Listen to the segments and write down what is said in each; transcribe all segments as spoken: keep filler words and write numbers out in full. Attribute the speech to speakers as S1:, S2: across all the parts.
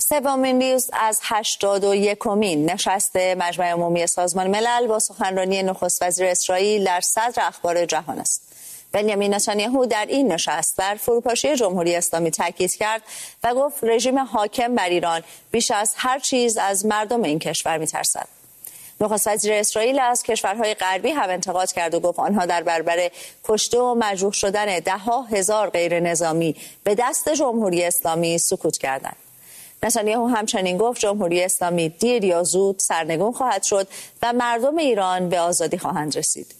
S1: سومین روز از هشتاد و یکمین نشست مجمع عمومی سازمان ملل با سخنرانی نخست وزیر اسرائیل در صدر اخبار جهان است. بنیامین نتانیاهو در این نشست بر فروپاشی جمهوری اسلامی تاکید کرد و گفت رژیم حاکم بر ایران بیش از هر چیز از مردم این کشور می‌ترسد. نخست وزیر اسرائیل از کشورهای غربی هم انتقاد کرد و گفت آنها در برابر کشته و مجروح شدن ده‌ها هزار غیر نظامی به دست جمهوری اسلامی سکوت کردند. نتانیاهو همچنین گفت جمهوری اسلامی دیر یا زود سرنگون خواهد شد و مردم ایران به آزادی خواهند رسید.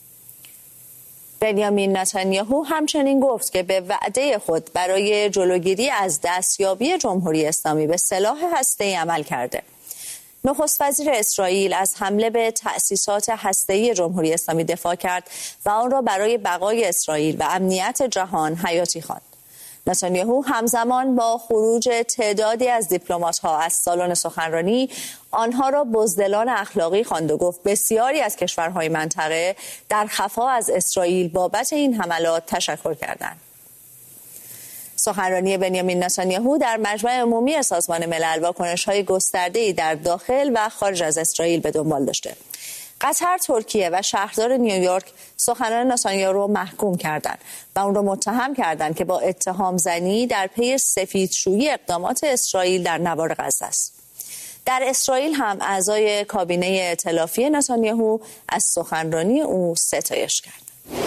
S1: بنیامین نتانیاهو همچنین گفت که به وعده خود برای جلوگیری از دستیابی جمهوری اسلامی به سلاح هسته‌ای عمل کرده. نخست وزیر اسرائیل از حمله به تأسیسات هسته‌ای جمهوری اسلامی دفاع کرد و آن را برای بقای اسرائیل و امنیت جهان حیاتی خواند. نتانیاهو همزمان با خروج تعدادی از دیپلمات‌ها از سالن سخنرانی آنها را بزدلان اخلاقی خواند و گفت بسیاری از کشورهای منطقه در خفا از اسرائیل بابت این حملات تشکر کردند. سخنرانی بنیامین نتانیاهو در مجمع عمومی سازمان ملل واکنش‌های گسترده‌ای در داخل و خارج از اسرائیل به دنبال داشته. قطر، ترکیه و شهردار نیویورک سخنان نتانیاهو را محکوم کردند و اون را متهم کردند که با اتهام زنی در پی سفیدشویی اقدامات اسرائیل در نوار غزه است. در اسرائیل هم اعضای کابینه ائتلافی نتانیاهو از سخنرانی او ستایش کردند.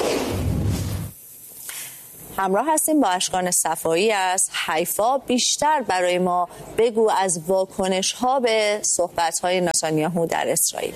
S1: همراه هستیم با اشکان صفایی از حیفا. بیشتر برای ما بگو از واکنش‌ها به صحبت‌های نتانیاهو در اسرائیل.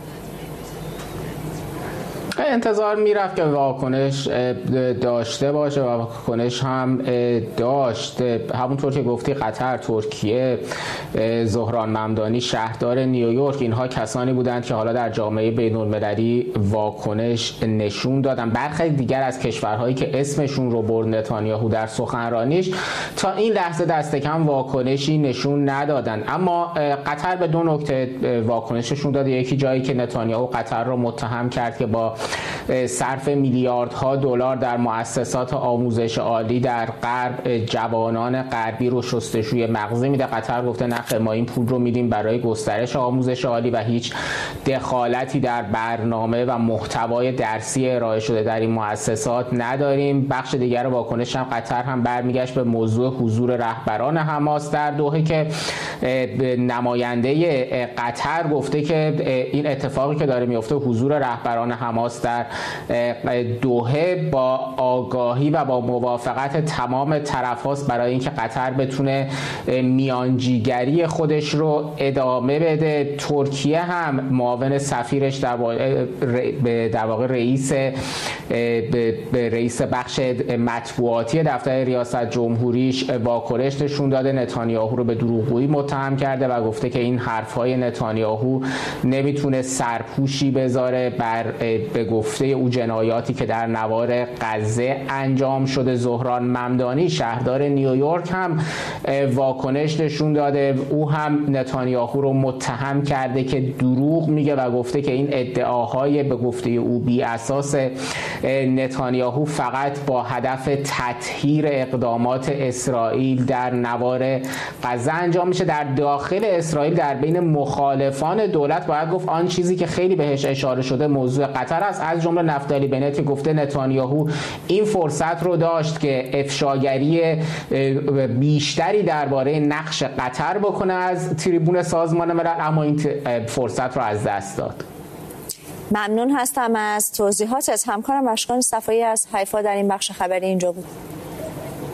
S2: انتظار میرفت که واکنش داشته باشه و واکنش هم داشت. همونطور که گفتی قطر، ترکیه، زهران ممدانی شهردار نیویورک، اینها کسانی بودند که حالا در جامعه بین‌المللی واکنش نشون دادن. برخی دیگر از کشورهایی که اسمشون رو برد نتانیاهو در سخنرانیش تا این لحظه دست کم واکنشی نشون ندادن. اما قطر به دو نکته واکنششون داده. یکی جایی که نتانیاهو قطر رو متهم کرد که با صرف میلیاردها دلار در مؤسسات آموزش عالی در غرب جوانان غربی رو شستشوی مغزی میده. قطر گفته نه، ما این پول رو میدیم برای گسترش آموزش عالی و هیچ دخالتی در برنامه و محتوای درسی ارائه شده در این مؤسسات نداریم. بخش دیگر واکنش هم قطر هم برمیگشت به موضوع حضور رهبران حماس در دوحه که نماینده قطر گفته که این اتفاقی که داره میفته، حضور رهبران حماس در دوحه، با آگاهی و با موافقت تمام طرف هاست برای اینکه قطر بتونه میانجیگری خودش رو ادامه بده. ترکیه هم معاون سفیرش در در واقع رئیس رئیس بخش مطبوعاتی دفتر ریاست جمهوریش واکنش نشون داده. نتانیاهو رو به دروغگویی متهم کرده و گفته که این حرفهای نتانیاهو نمیتونه سرپوشی بذاره بر به گفته او جنایاتی که در نوار غزه انجام شده. زهران ممدانی شهردار نیویورک هم واکنش نشون داده. او هم نتانیاهو رو متهم کرده که دروغ میگه و گفته که این ادعاهای به گفته او بی اساس. نتانیاهو فقط با هدف تطهیر اقدامات اسرائیل در نوار غزه انجام میشه. در داخل اسرائیل در بین مخالفان دولت باید گفت آن چیزی که خیلی بهش اشاره شده موضوع قطر است. از جمله نفتالی بنت که گفته نتانیاهو این فرصت رو داشت که افشاگری بیشتری درباره نقش قطر بکنه از تریبون سازمان ملل، اما این فرصت رو از دست داد.
S1: ممنون هستم از توضیحاتت. همکارم اشکان صفایی از حیفا در این بخش خبری اینجا بود.